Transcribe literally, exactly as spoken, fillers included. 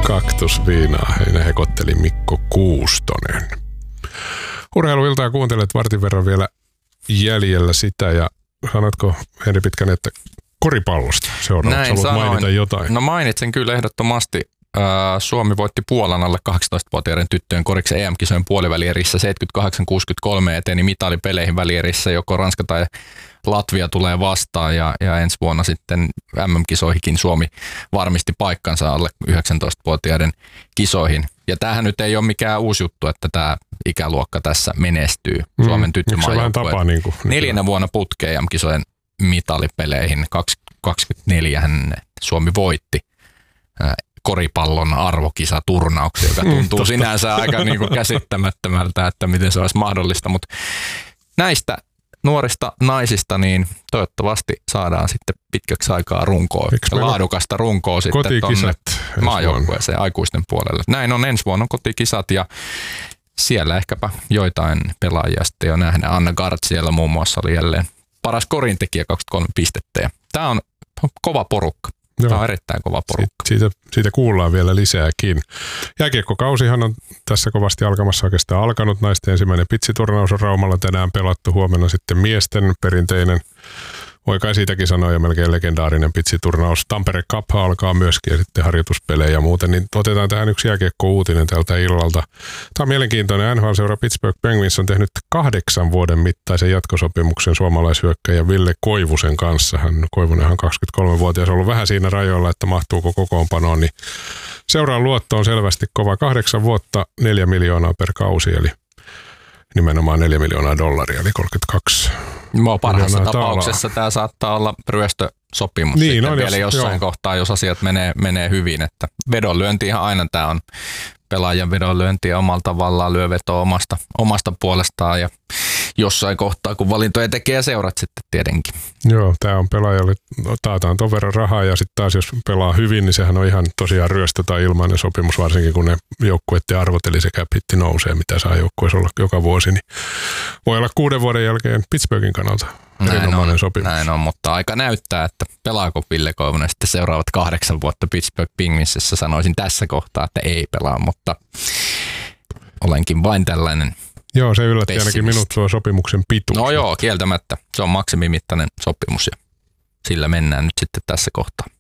kaktusviinaa. Heinä hekotteli Mikko Kuustonen. Urheiluiltaa kuuntelet vartin verran vielä jäljellä sitä ja sanotko Henri Pitkänen, että koripallosta seuraavaksi haluat mainita jotain? No mainitsen kyllä ehdottomasti. Suomi voitti Puolan alle kahdeksantoistavuotiaiden tyttöjen koriksen E M-kisojen puolivälierissä seitsemänkymmentäkahdeksan kuusikymmentäkolme eteni mitalipeleihin välierissä. Joko Ranska tai Latvia tulee vastaan ja, ja ensi vuonna sitten M M-kisoihinkin Suomi varmisti paikkansa alle yhdeksäntoistavuotiaiden kisoihin. Ja tämähän nyt ei ole mikään uusi juttu, että tämä ikäluokka tässä menestyy. Mm, Suomen tyttömaajoukkue niin kuin neljänä vuonna putkeen M M-kisojen mitalipeleihin kaksikymmentäneljä Suomi voitti koripallon arvokisaturnauksia, joka tuntuu mm, sinänsä aika niin kuin käsittämättömältä, että miten se olisi mahdollista, mutta näistä nuorista naisista niin toivottavasti saadaan sitten pitkäksi aikaa runkoa, laadukasta runkoa sitten tuonne maajoukkueeseen aikuisten puolelle. Näin on, ensi vuonna kotikisat ja siellä ehkäpä joitain pelaajia sitten jo nähdään. Anna Gard siellä muun muassa oli jälleen paras korintekijä kaksikymmentäkolme pistettä ja tämä on kova porukka. Joo. Tämä on erittäin kova porukka. Siitä, siitä kuullaan vielä lisääkin. Jääkiekkokausihan on tässä kovasti alkamassa oikeastaan alkanut. Naisten ensimmäinen pitsiturnaus on Raumalla tänään pelattu. Huomenna sitten miesten perinteinen, voi kai siitäkin sanoa, ja melkein legendaarinen pitsiturnaus. Tampere Cup alkaa myöskin ja sitten harjoituspelejä ja muuten. Niin otetaan tähän yksi jääkiekko-uutinen tältä illalta. Tämä on mielenkiintoinen. N H L-seura Pittsburgh Penguins on tehnyt kahdeksan vuoden mittaisen jatkosopimuksen suomalaishyökkäjä Ville Koivusen kanssa. Hän Koivunenhan kaksikymmentäkolmevuotias on ollut vähän siinä rajoilla, että mahtuuko kokoonpanoon. Niin seuraan luotto on selvästi kova. Kahdeksan vuotta, neljä miljoonaa per kausi, eli nimenomaan neljä miljoonaa dollaria, eli kolmekymmentäkaksi. No, parhaassa tapauksessa taalaa. Tämä saattaa olla ryöstösopimus niin, sitten no, vielä jos, jossain joo. kohtaa, jos asiat menee, menee hyvin. Että vedonlyönti ihan aina tämä on pelaajan vedonlyönti ja omalla tavallaan lyö vetoa omasta, omasta puolestaan ja jossain kohtaa, kun valintoja tekee seurat sitten tietenkin. Joo, tämä on pelaajalle, taataan ton verran rahaa ja sitten taas jos pelaa hyvin, niin sehän on ihan tosiaan ryöstö tai ilmainen sopimus, varsinkin kun ne joukkueiden arvot eli sekä pitti nousee, mitä saa joukkueessa olla joka vuosi, niin voi olla kuuden vuoden jälkeen Pittsburghin kannalta erinomainen sopimus. Näin on, mutta aika näyttää, että pelaako Ville Koivunen sitten seuraavat kahdeksan vuotta Pittsburgh Penguinsissä. Sanoisin tässä kohtaa, että ei pelaa, mutta olenkin vain tällainen. Joo, se yllätti ainakin minut tuo sopimuksen pituus. No joo, kieltämättä. Se on maksimimittainen sopimus ja sillä mennään nyt sitten tässä kohtaa.